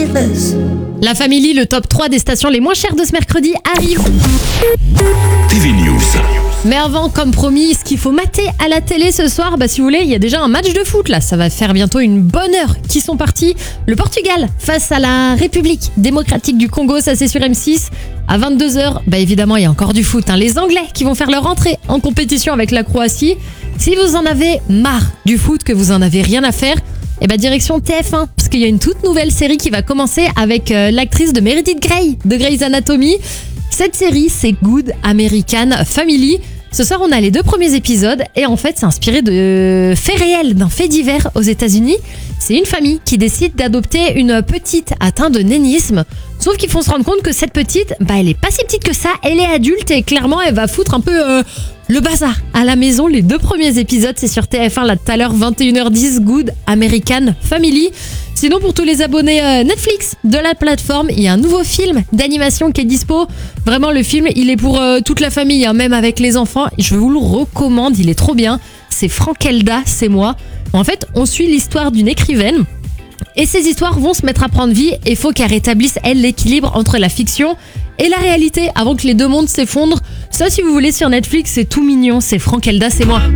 La Family, le top 3 des stations les moins chères de ce mercredi arrive. TV News. Mais avant, comme promis, ce qu'il faut mater à la télé ce soir, si vous voulez, il y a déjà un match de foot là, ça va faire bientôt une bonne heure qui sont partis. Le Portugal face à la République démocratique du Congo, ça c'est sur M6. À 22h, évidemment, il y a encore du foot. Les Anglais qui vont faire leur entrée en compétition avec la Croatie. Si vous en avez marre du foot, que vous en avez rien à faire, direction TF1, parce qu'il y a une toute nouvelle série qui va commencer avec l'actrice de Meredith Grey, de Grey's Anatomy. Cette série, c'est Good American Family. Ce soir, on a les 2 premiers épisodes et en fait, c'est inspiré de faits réels, d'un fait divers aux États-Unis. C'est une famille qui décide d'adopter une petite atteinte de nénisme. Sauf qu'ils vont se rendre compte que cette petite, elle est pas si petite que ça, elle est adulte et clairement, elle va foutre un peu le bazar à la maison. Les 2 premiers épisodes, c'est sur TF1 là tout à l'heure, 21h10, Good American Family. Sinon, pour tous les abonnés Netflix de la plateforme, il y a un nouveau film d'animation qui est dispo. Vraiment, le film, il est pour toute la famille, même avec les enfants. Je vous le recommande, il est trop bien. C'est Frankelda, c'est moi. En fait, on suit l'histoire d'une écrivaine. Et ces histoires vont se mettre à prendre vie et il faut qu'elle rétablisse, elle, l'équilibre entre la fiction et la réalité avant que les 2 mondes s'effondrent. Ça, si vous voulez, sur Netflix, c'est tout mignon. C'est Frankelda, c'est moi.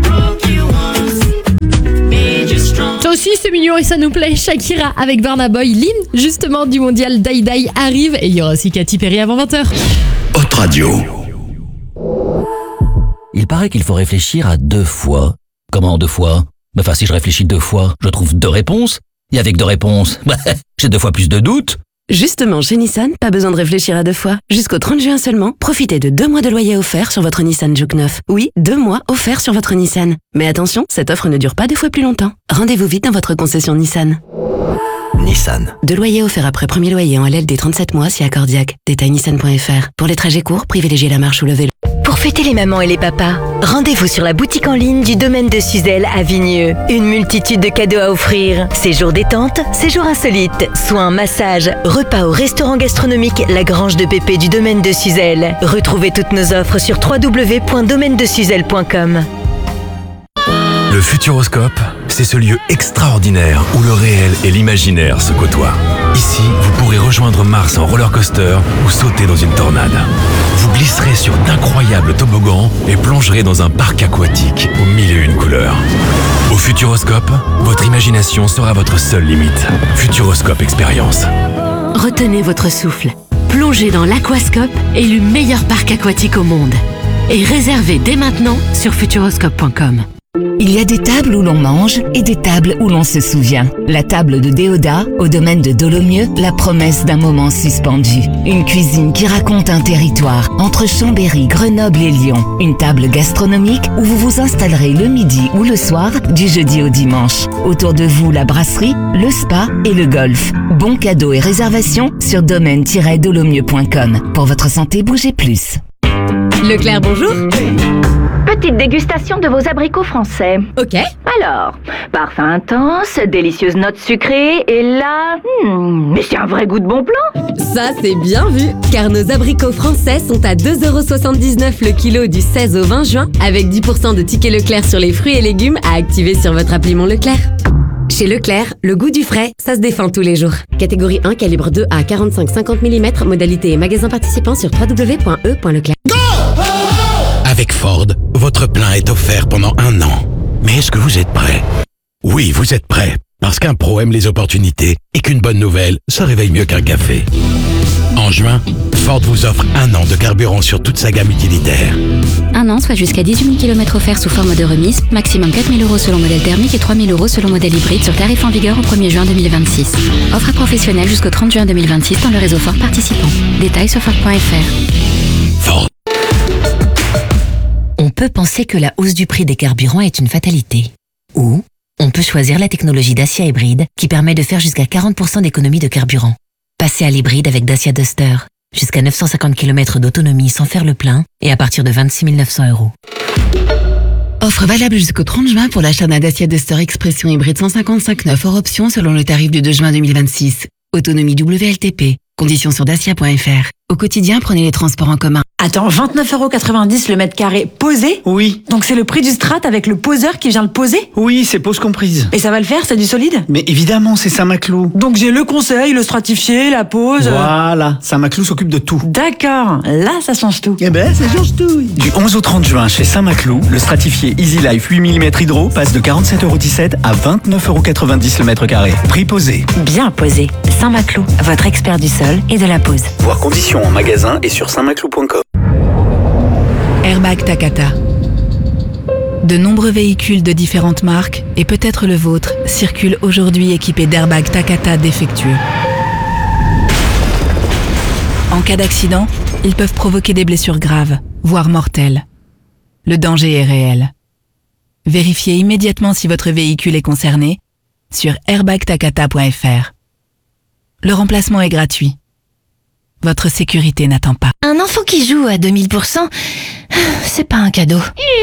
Ça aussi, c'est mignon et ça nous plaît. Shakira avec Burna Boy, l'hymne justement du mondial Die Die arrive. Et il y aura aussi Katy Perry avant 20h. Hot Radio. Il paraît qu'il faut réfléchir à 2 fois. Comment 2 fois ? Si je réfléchis 2 fois, je trouve 2 réponses. Et avec 2 réponses, j'ai 2 fois plus de doutes. Justement, chez Nissan, pas besoin de réfléchir à 2 fois. Jusqu'au 30 juin seulement, profitez de 2 mois de loyer offert sur votre Nissan Juke 9. Oui, 2 mois offerts sur votre Nissan. Mais attention, cette offre ne dure pas 2 fois plus longtemps. Rendez-vous vite dans votre concession Nissan. Nissan. 2 loyers offerts après premier loyer en LLD 37 mois si accordiaque. Détail nissan.fr. Pour les trajets courts, privilégiez la marche ou le vélo. Pour fêter les mamans et les papas, rendez-vous sur la boutique en ligne du domaine de Suzel à Vigneux. Une multitude de cadeaux à offrir. Séjours détente, séjours insolites, soins, massages, repas au restaurant gastronomique La Grange de Pépé du domaine de Suzel. Retrouvez toutes nos offres sur www.domaine-de-suzel.com. Le Futuroscope, c'est ce lieu extraordinaire où le réel et l'imaginaire se côtoient. Ici, vous pourrez rejoindre Mars en roller coaster ou sauter dans une tornade. Vous glisserez sur d'incroyables toboggans et plongerez dans un parc aquatique aux 1001 couleurs. Au Futuroscope, votre imagination sera votre seule limite. Futuroscope Expérience. Retenez votre souffle. Plongez dans l'Aquascope, élu meilleur parc aquatique au monde. Et réservez dès maintenant sur futuroscope.com. Il y a des tables où l'on mange et des tables où l'on se souvient. La table de Déodat, au domaine de Dolomieu, la promesse d'un moment suspendu. Une cuisine qui raconte un territoire entre Chambéry, Grenoble et Lyon. Une table gastronomique où vous vous installerez le midi ou le soir, du jeudi au dimanche. Autour de vous, la brasserie, le spa et le golf. Bons cadeaux et réservations sur domaine-dolomieu.com. Pour votre santé, bougez plus. Leclerc, bonjour. Petite dégustation de vos abricots français. Ok. Alors, parfum intense, délicieuse note sucrée, et là... mais c'est un vrai goût de bon plan. Ça, c'est bien vu, car nos abricots français sont à 2,79€ le kilo du 16 au 20 juin, avec 10% de tickets Leclerc sur les fruits et légumes à activer sur votre appli Mon Leclerc. Chez Leclerc, le goût du frais, ça se défend tous les jours. Catégorie 1, calibre 2 à 45-50 mm, modalité et magasin participant sur www.e.leclerc. Avec Ford, votre plein est offert pendant 1 an. Mais est-ce que vous êtes prêt ? Oui, vous êtes prêt. Parce qu'un pro aime les opportunités et qu'une bonne nouvelle se réveille mieux qu'un café. En juin, Ford vous offre 1 an de carburant sur toute sa gamme utilitaire. 1 an, soit jusqu'à 18 000 km offerts sous forme de remise, maximum 4 000 € selon modèle thermique et 3 000 € selon modèle hybride sur tarif en vigueur au 1er juin 2026. Offre à professionnels jusqu'au 30 juin 2026 dans le réseau Ford participant. Détails sur Ford.fr. Ford. On peut penser que la hausse du prix des carburants est une fatalité. Ou on peut choisir la technologie Dacia Hybride qui permet de faire jusqu'à 40% d'économie de carburant. Passez à l'hybride avec Dacia Duster. Jusqu'à 950 km d'autonomie sans faire le plein et à partir de 26 900 €. Offre valable jusqu'au 30 juin pour l'achat d'un Dacia Duster Expression hybride 155 hors option selon le tarif du 2 juin 2026. Autonomie WLTP. Conditions sur dacia.fr. Au quotidien, prenez les transports en commun. Attends, 29,90€ le mètre carré posé? Oui. Donc c'est le prix du strat avec le poseur qui vient le poser? Oui, c'est pose comprise. Et ça va le faire, c'est du solide? Mais évidemment, c'est Saint-Maclou. Donc j'ai le conseil, le stratifié, la pose... Voilà, Saint-Maclou s'occupe de tout. D'accord, là ça change tout. Eh ben, ça change tout. Du 11 au 30 juin chez Saint-Maclou, le stratifié Easy Life 8 mm hydro passe de 47,17€ à 29,90€ le mètre carré. Prix posé. Bien posé. Saint-Maclou, votre expert du sol et de la pose. Voir conditions en magasin et sur saintmaclou.com. Airbag Takata. De nombreux véhicules de différentes marques, et peut-être le vôtre, circulent aujourd'hui équipés d'airbags Takata défectueux. En cas d'accident, ils peuvent provoquer des blessures graves, voire mortelles. Le danger est réel. Vérifiez immédiatement si votre véhicule est concerné sur airbagtakata.fr. Le remplacement est gratuit. Votre sécurité n'attend pas. Un enfant qui joue à 2000%, c'est pas un cadeau.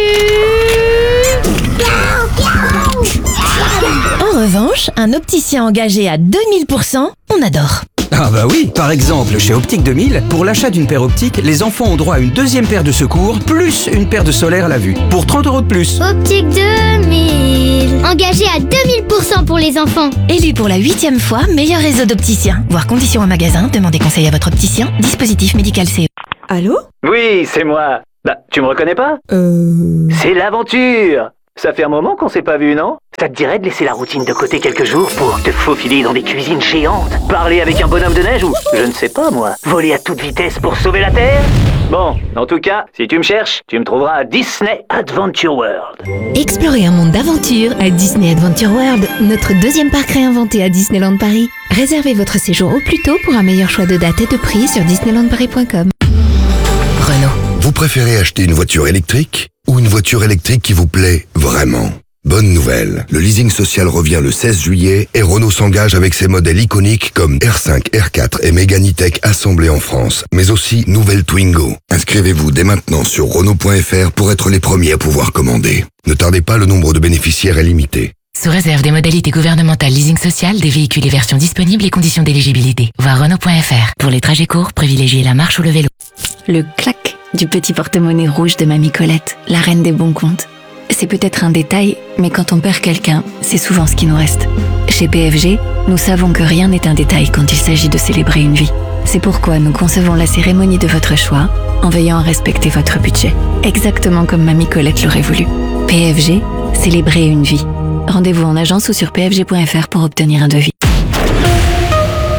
En revanche, un opticien engagé à 2000%, on adore. Ah bah oui, par exemple, chez Optique 2000, pour l'achat d'une paire optique, les enfants ont droit à une deuxième paire de secours, plus une paire de solaire à la vue, pour 30€ de plus. Optique 2000, engagé à 2000% pour les enfants. Élu pour la 8e fois, meilleur réseau d'opticiens. Voir conditions en magasin, demandez conseil à votre opticien. Dispositif médical CE. Allô? Oui, c'est moi. Bah, tu me reconnais pas? C'est l'aventure. Ça fait un moment qu'on s'est pas vu, non? Ça te dirait de laisser la routine de côté quelques jours pour te faufiler dans des cuisines géantes, parler avec un bonhomme de neige ou, je ne sais pas moi, voler à toute vitesse pour sauver la Terre? Bon, en tout cas, si tu me cherches, tu me trouveras à Disney Adventure World. Explorez un monde d'aventure à Disney Adventure World, notre deuxième parc réinventé à Disneyland Paris. Réservez votre séjour au plus tôt pour un meilleur choix de date et de prix sur disneylandparis.com. Renault. Vous préférez acheter une voiture électrique ou une voiture électrique qui vous plaît vraiment? Bonne nouvelle, le leasing social revient le 16 juillet et Renault s'engage avec ses modèles iconiques comme R5, R4 et Mégane E-Tech assemblés en France, mais aussi nouvelle Twingo. Inscrivez-vous dès maintenant sur Renault.fr pour être les premiers à pouvoir commander. Ne tardez pas, le nombre de bénéficiaires est limité. Sous réserve des modalités gouvernementales leasing social, des véhicules et versions disponibles et conditions d'éligibilité. Voir Renault.fr. Pour les trajets courts, privilégiez la marche ou le vélo. Le clac du petit porte-monnaie rouge de Mamie Colette, la reine des bons comptes. C'est peut-être un détail, mais quand on perd quelqu'un, c'est souvent ce qui nous reste. Chez PFG, nous savons que rien n'est un détail quand il s'agit de célébrer une vie. C'est pourquoi nous concevons la cérémonie de votre choix en veillant à respecter votre budget, exactement comme Mamie Colette l'aurait voulu. PFG, célébrer une vie. Rendez-vous en agence ou sur pfg.fr pour obtenir un devis.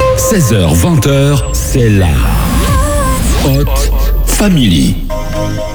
16h, 20h, c'est la Hot Family.